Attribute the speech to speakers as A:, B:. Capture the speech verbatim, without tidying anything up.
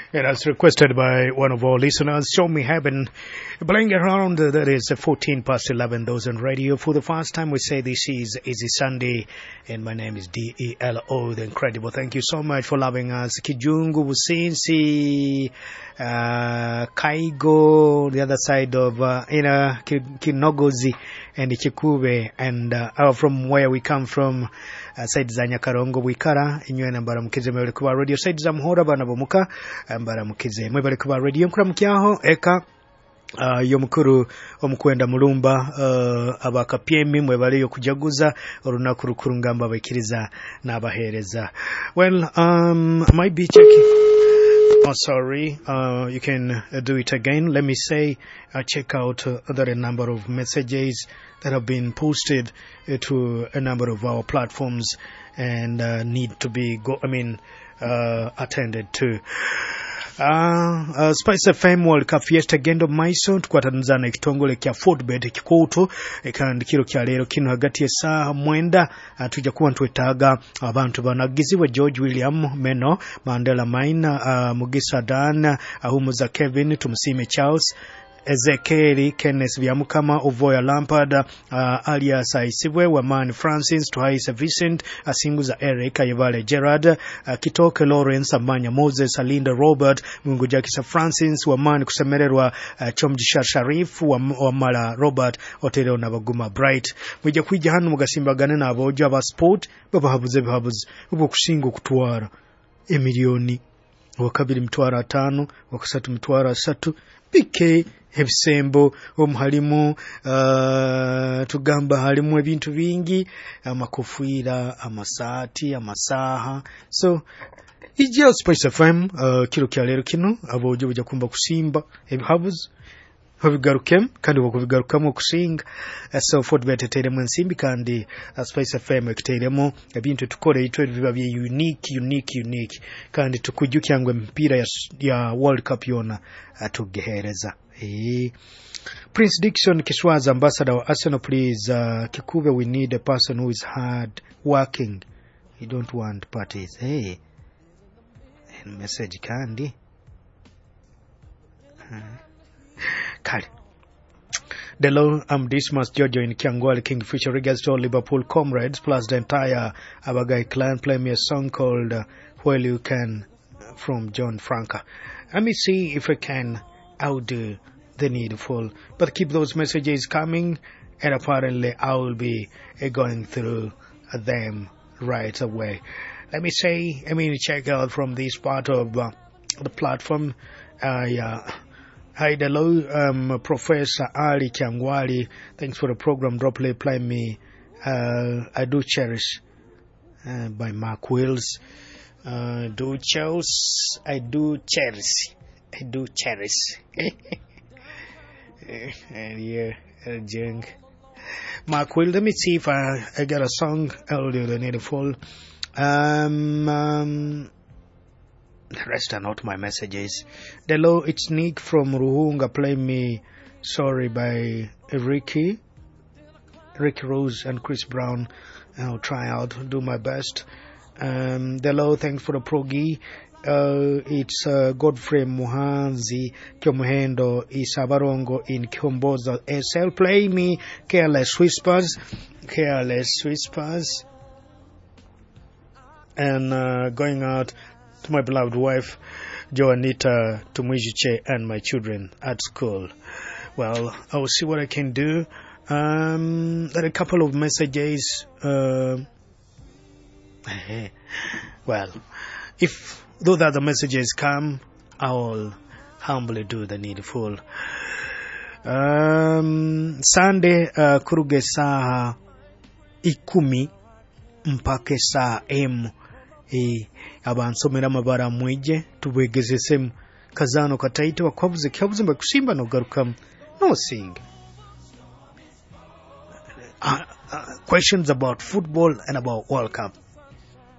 A: And as requested by one of our listeners, Show Me Heaven, playing around, uh, that is uh, fourteen past eleven, those on radio. For the first time, we say this is Easy Sunday, and my name is D E L O, the Incredible. Thank you so much for loving us. Kijungu, Businsi, uh, Kaigo, the other side of uh, Ina, Kinogozi, and Chikube, and uh, from where we come from, uh, side za Nyakarongo, Wikara, inywe na mbaramukize mwebale kuba radio, side za Muhora, bana bomuka, mbaramukize mwebale kuba radio, mkura mkiaho, eka, Uh, yomukuru omukwenda mulumba uh, abakapiemi mwebale yo kujaguza olunaku lukuru ngamba bakiriza n'abahereza. Well, um, I might be checking. Oh, sorry. Uh, you can uh, do it again. Let me say, uh, check out uh, other number of messages that have been posted uh, to a number of our platforms and uh, need to be go. I mean, uh, attended to. Uh, uh, Spice F M World Cup Fiesta Gendo Maiso tukwatanzana ekitongole kya Fortbet ekikuutu ekandikiro kya leero kino hagati esa mwenda uh, tujja kuba ntwetaaga abantu banagizibwa George William Meno Mandela Maina uh, Mugisa Dan uh, Humuza Kevin Tumusime Charles Ezekiel Kenneth Byamukama Ovoya Lampard uh, alias Aisibwe Wamani Francis Tuhaisa Vincent Asinguza Eric Ayevale Gerard uh, Kitoke Lawrence Amanya Moses Alinda Robert Mungu Jakisa Francis Wamani kusemererwa uh, Chomjisha Sharif Wamala Robert Otero Nabaguma Bright mwijja kwijja hano mugasimbagane n'abojo aba sport babahabuze bahabuze ubo kusingo kutwara emiliyoni wakabiri mtwara atano wakasatu mtwara asatu P K ebisembo omuhalimu uh, tugamba halimu ebintu bingi amakofuira amasaati amasaha so ijja Spice F M uh, kiro kya leero kino abojo bujja kumba kusimba ebihabuzi habigarukemu kandi bakubigarukamo okusinga so Fortbet teremu ensimbi kandi uh, Spice F M ekiteremu ebintu tukore itwe biba bye unique unique unique kandi tukujukya ngwe mpira ya, ya World Cup yona atugehereza. Eh, Prince Dickson Kishwaza ambassador wa Arsenal, please uh, Kikube, we need a person who is hard working. You don't want parties. Hey, and message kandi uh. Kali Hello, I'm Dismas Jojo in Kiangwali Kingfisher. Regards to all Liverpool comrades plus the entire Abagai clan. Play me a song called uh, Well You Can from John Franca. Let me see if I can outdo the needful. But keep those messages coming, and apparently I will be uh, going through uh, them right away. Let me say, I mean, check out from this part of uh, the platform. I uh, Hi, hello, um, Professor Ali Kiangwali. Thanks for the program. Drop play, play me. Uh, I do cherish uh, by Mark Wills. Uh, do cherish. I do cherish. I do cherish. And yeah, uh, Jung. Mark Wills. Let me see if I, I got a song earlier than it fall. Um, um, The rest are not my messages. Hello, it's Nick from Ruhunga. Play me Sorry by Ricky. Ricky Rose and Chris Brown. I'll try out, do my best. Um, hello, thanks for the progi. Uh, it's uh, Godfrey Muhanzi Kyomuhendo Isabarongo in Kiomboza S L. Play me Careless Whispers. Careless Whispers. And uh, going out to my beloved wife, Joanita Tumuijiche, and my children at school. Well, I will see what I can do. Um, there are a couple of messages. Uh, well, if those other messages come, I will humbly do the needful. Um, Sunday, uh, kuruge saa ikumi mpake saa emu. E abansomera amabara mwije tubegezesemu kazano kataito wakwabuze kyabuze mbakusimba no garukamu no sing uh, uh, questions about football and about World Cup.